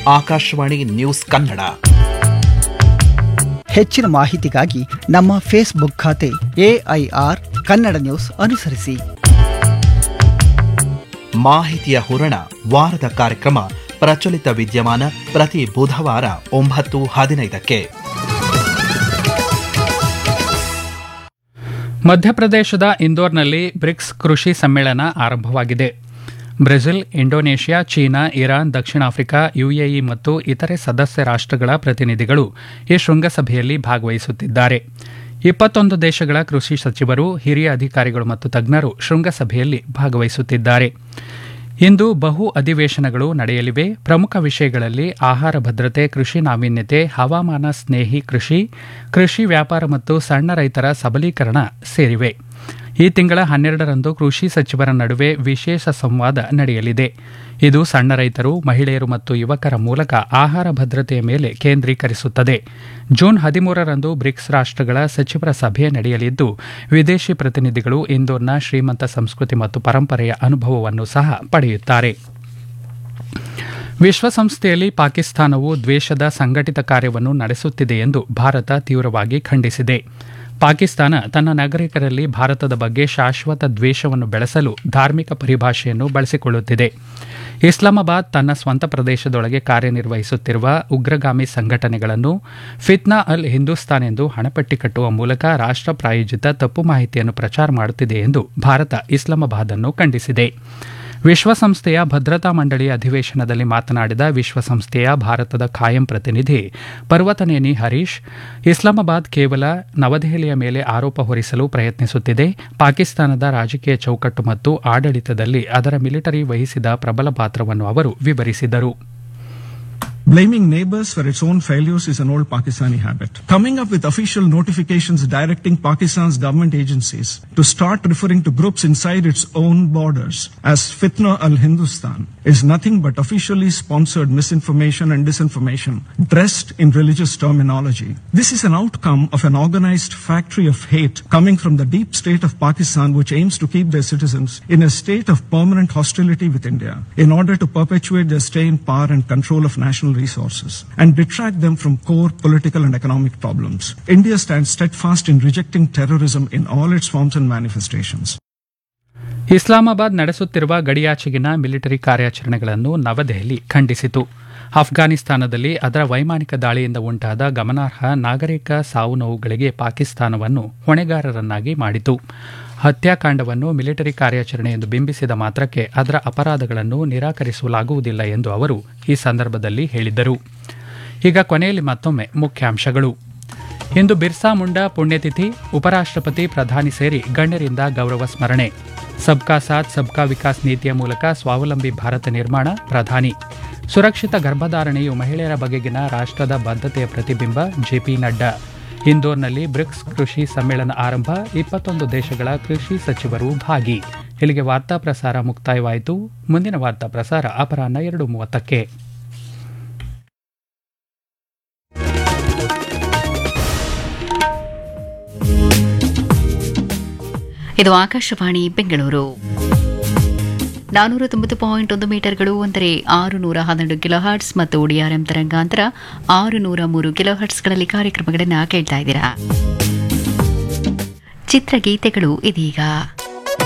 Akashvani news Kannada. ಹೆಚ್ಚಿನ ಮಾಹಿತಿಗಾಗಿ ನಮ್ಮ ಫೇಸ್ಬುಕ್ ಖಾತೆ AIR ಕನ್ನಡ ನ್ಯೂಸ್ ಅನುಸರಿಸಿ. ಮಾಹಿತಿಯ ಹೂರಣ ವಾರದ ಕಾರ್ಯಕ್ರಮ ಪ್ರಚಲಿತ ವಿದ್ಯಮಾನ ಪ್ರತಿ ಬುಧವಾರ 9:15ಕ್ಕೆ. ಮಧ್ಯಪ್ರದೇಶದ ಇಂದೋರ್ನಲ್ಲಿ ಬ್ರಿಕ್ಸ್ ಕೃಷಿ ಸಮ್ಮೇಳನ ಆರಂಭವಾಗಿದೆ. ಬ್ರೆಜಿಲ್, ಇಂಡೋನೇಷ್ಯಾ, ಚೀನಾ, ಇರಾನ್, ದಕ್ಷಿಣ ಆಫ್ರಿಕಾ, UAE ಮತ್ತು ಇತರೆ ಸದಸ್ಯ ರಾಷ್ಟ್ರಗಳ ಪ್ರತಿನಿಧಿಗಳು ಈ ಶೃಂಗಸಭೆಯಲ್ಲಿ ಭಾಗವಹಿಸುತ್ತಿದ್ದಾರೆ. 21 ದೇಶಗಳ ಕೃಷಿ ಸಚಿವರು, ಹಿರಿಯ ಅಧಿಕಾರಿಗಳು ಮತ್ತು ತಜ್ಞರು ಶೃಂಗಸಭೆಯಲ್ಲಿ ಭಾಗವಹಿಸುತ್ತಿದ್ದಾರೆ. ಇಂದು ಬಹು ಅಧಿವೇಶನಗಳು ನಡೆಯಲಿವೆ. ಪ್ರಮುಖ ವಿಷಯಗಳಲ್ಲಿ ಆಹಾರ ಭದ್ರತೆ, ಕೃಷಿ ನಾವೀನ್ಯತೆ, ಹವಾಮಾನ ಸ್ನೇಹಿ ಕೃಷಿ, ಕೃಷಿ ವ್ಯಾಪಾರ ಮತ್ತು ಸಣ್ಣ ರೈತರ ಸಬಲೀಕರಣ ಸೇರಿವೆ. ಈ ತಿಂಗಳ 12ರಂದು ಕೃಷಿ ಸಚಿವರ ನಡುವೆ ವಿಶೇಷ ಸಂವಾದ ನಡೆಯಲಿದೆ. ಇದು ಸಣ್ಣ ರೈತರು, ಮಹಿಳೆಯರು ಮತ್ತು ಯುವಕರ ಮೂಲಕ ಆಹಾರ ಭದ್ರತೆಯ ಮೇಲೆ ಕೇಂದ್ರೀಕರಿಸುತ್ತದೆ. ಜೂನ್ 13ರಂದು ಬ್ರಿಕ್ಸ್ ರಾಷ್ಟ್ರಗಳ ಸಚಿವರ ಸಭೆ ನಡೆಯಲಿದ್ದು, ವಿದೇಶಿ ಪ್ರತಿನಿಧಿಗಳು ಇಂದೋರ್ನ ಶ್ರೀಮಂತ ಸಂಸ್ಕೃತಿ ಮತ್ತು ಪರಂಪರೆಯ ಅನುಭವವನ್ನು ಸಹ ಪಡೆಯುತ್ತಾರೆ. ವಿಶ್ವಸಂಸ್ಥೆಯಲ್ಲಿ ಪಾಕಿಸ್ತಾನವು ದ್ವೇಷದ ಸಂಘಟಿತ ಕಾರ್ಯವನ್ನು ನಡೆಸುತ್ತಿದೆ ಎಂದು ಭಾರತ ತೀವ್ರವಾಗಿ ಖಂಡಿಸಿದೆ. ಪಾಕಿಸ್ತಾನ ತನ್ನ ನಾಗರಿಕರಲ್ಲಿ ಭಾರತದ ಬಗ್ಗೆ ಶಾಶ್ವತ ದ್ವೇಷವನ್ನು ಬೆಳೆಸಲು ಧಾರ್ಮಿಕ ಪರಿಭಾಷೆಯನ್ನು ಬಳಸಿಕೊಳ್ಳುತ್ತಿದೆ. ಇಸ್ಲಾಮಾಬಾದ್ ತನ್ನ ಸ್ವಂತ ಪ್ರದೇಶದೊಳಗೆ ಕಾರ್ಯನಿರ್ವಹಿಸುತ್ತಿರುವ ಉಗ್ರಗಾಮಿ ಸಂಘಟನೆಗಳನ್ನು ಫಿತ್ನಾ ಅಲ್ ಹಿಂದೂಸ್ತಾನ್ ಎಂದು ಹಣಪಟ್ಟಿ ಕಟ್ಟುವ ಮೂಲಕ ರಾಷ್ಟ್ರ ಪ್ರಾಯೋಜಿತ ತಪ್ಪು ಮಾಹಿತಿಯನ್ನು ಪ್ರಚಾರ ಮಾಡುತ್ತಿದೆ ಎಂದು ಭಾರತ ಇಸ್ಲಾಮಾಬಾದ್ ಅನ್ನು ಖಂಡಿಸಿದೆ. ವಿಶ್ವಸಂಸ್ಥೆಯ ಭದ್ರತಾ ಮಂಡಳಿಯ ಅಧಿವೇಶನದಲ್ಲಿ ಮಾತನಾಡಿದ ವಿಶ್ವಸಂಸ್ಥೆಯ ಭಾರತದ ಖಾಯಂ ಪ್ರತಿನಿಧಿ ಪರ್ವತನೇನಿ ಹರೀಶ್, ಇಸ್ಲಾಮಾಬಾದ್ ಕೇವಲ ನವದೆಹಲಿಯ ಮೇಲೆ ಆರೋಪ ಹೊರಿಸಲು ಪ್ರಯತ್ನಿಸುತ್ತಿದೆ. ಪಾಕಿಸ್ತಾನದ ರಾಜಕೀಯ ಚೌಕಟ್ಟು ಮತ್ತು ಆಡಳಿತದಲ್ಲಿ ಅದರ ಮಿಲಿಟರಿ ವಹಿಸಿದ ಪ್ರಬಲ ಪಾತ್ರವನ್ನು ಅವರು ವಿವರಿಸಿದರು. Blaming neighbors for its own failures is an old Pakistani habit. Coming up with official notifications directing Pakistan's government agencies to start referring to groups inside its own borders as Fitna al-Hindustan is nothing but officially sponsored misinformation and disinformation dressed in religious terminology. This is an outcome of an organized factory of hate coming from the deep state of Pakistan, which aims to keep their citizens in a state of permanent hostility with India in order to perpetuate their stay in power and control of national resources and detract them from core political and economic problems. India stands steadfast in rejecting terrorism in all its forms and manifestations. Islamabad ನಡೆಸುತ್ತಿರುವ ಗಡಿಯಾಚೆಗಿನ military ಕಾರ್ಯಾಚರಣೆಗಳನ್ನು ನವದೆಹಲಿ ಖಂಡಿಸಿತು. ಅಫ್ಘಾನಿಸ್ತಾನದಲ್ಲಿ ಅದರ ವೈಮಾನಿಕ ದಾಳಿಯಿಂದ ಉಂಟಾದ ಗಮನಾರ್ಹ ನಾಗರಿಕ ಸಾವು ನೋವುಗಳಿಗೆ ಪಾಕಿಸ್ತಾನವನ್ನು ಹೊಣೆಗಾರರನ್ನಾಗಿ ಮಾಡಿತು. ಹತ್ಯಾಕಾಂಡವನ್ನು ಮಿಲಿಟರಿ ಕಾರ್ಯಾಚರಣೆ ಎಂದು ಬಿಂಬಿಸಿದ ಮಾತ್ರಕ್ಕೆ ಅದರ ಅಪರಾಧಗಳನ್ನು ನಿರಾಕರಿಸಲಾಗುವುದಿಲ್ಲ ಎಂದು ಅವರು ಈ ಸಂದರ್ಭದಲ್ಲಿ ಹೇಳಿದರು. ಈಗ ಕೊನೆಯಲ್ಲಿ ಮತ್ತೊಮ್ಮೆ ಮುಖ್ಯಾಂಶಗಳು. ಇಂದು ಬಿರ್ಸಾ ಮುಂಡಾ ಪುಣ್ಯತಿಥಿ. ಉಪರಾಷ್ಟ್ರಪತಿ, ಪ್ರಧಾನಿ ಸೇರಿ ಗಣ್ಯರಿಂದ ಗೌರವ ಸ್ಮರಣೆ. ಸಬ್ಕಾ ಸಾಥ್ ಸಬ್ಕಾ ವಿಕಾಸ್ ನೀತಿಯ ಮೂಲಕ ಸ್ವಾವಲಂಬಿ ಭಾರತ ನಿರ್ಮಾಣ, ಪ್ರಧಾನಿ. ಸುರಕ್ಷಿತ ಗರ್ಭಧಾರಣೆಯು ಮಹಿಳೆಯರ ಬಗೆಗಿನ ರಾಷ್ಟ್ರದ ಬದ್ಧತೆಯ ಪ್ರತಿಬಿಂಬ, JP ನಡ್ಡಾ. ಇಂದೋರ್ನಲ್ಲಿ ಬ್ರಿಕ್ಸ್ ಕೃಷಿ ಸಮ್ಮೇಳನ ಆರಂಭ, 21 ದೇಶಗಳ ಕೃಷಿ ಸಚಿವರು ಭಾಗಿ. ಇಲ್ಲಿಗೆ ವಾರ್ತಾ ಪ್ರಸಾರ ಮುಕ್ತಾಯವಾಯಿತು. ಮುಂದಿನ ವಾರ್ತಾ ಪ್ರಸಾರ ಅಪರಾಹ್ನ 2:30ಕ್ಕೆ. ಇದು ಆಕಾಶವಾಣಿ ಬೆಂಗಳೂರು. 490.1 ಮೀಟರ್ಗಳು ಅಂದರೆ 612 ಕಿಲೋಹರ್ಟ್ಸ್ ಮತ್ತು ODRM ತರಂಗಾಂತರ 603 ಕಿಲೋಹರ್ಟ್ಸ್ಗಳಲ್ಲಿ ಕಾರ್ಯಕ್ರಮಗಳನ್ನು ಕೇಳ್ತಾ ಇದ್ದೀರಾ. ಚಿತ್ರಗೀತೆಗಳು ಇದೀಗ.